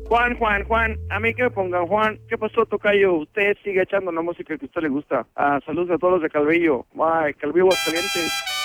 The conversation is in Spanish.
Juan, a mí que me pongan Juan. ¿Qué pasó, tocayo? Usted sigue echando la música que a usted le gusta. Saludos a todos los de Calvillo. Bye, Calvillo, Aguascalientes.